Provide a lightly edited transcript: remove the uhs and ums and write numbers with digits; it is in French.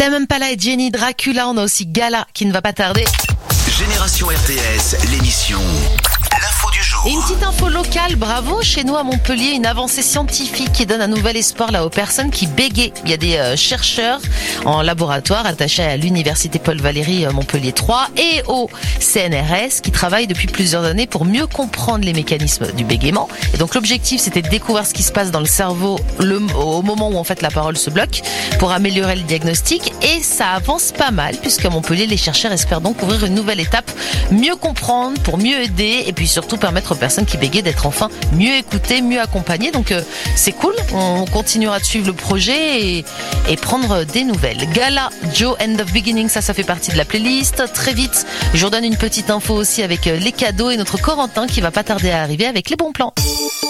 Tame Impala et Jenny Dracula, on a aussi Gala qui ne va pas tarder. Génération RTS, l'émission L'info du jour. Et une petite info locale, bravo, chez nous à Montpellier, une avancée scientifique qui donne un nouvel espoir là aux personnes qui bégayent. Il y a des chercheurs en laboratoire attachés à l'université Paul Valéry Montpellier 3 et au CNRS qui travaillent depuis plusieurs années pour mieux comprendre les mécanismes du bégaiement. Et donc l'objectif c'était de découvrir ce qui se passe dans le cerveau au moment où en fait la parole se bloque pour améliorer le diagnostic, et ça avance pas mal puisqu'à Montpellier les chercheurs espèrent donc ouvrir une nouvelle étape, mieux comprendre pour mieux aider et puis surtout permettre aux personnes qui bégayent d'être enfin mieux écoutées, mieux accompagnées. Donc c'est cool, on continuera de suivre le projet et prendre des nouvelles. Gala, Joe, End of Beginning, ça fait partie de la playlist. Très vite, je vous donne une petite info aussi avec les cadeaux et notre Corentin qui va pas tarder à arriver avec les bons plans.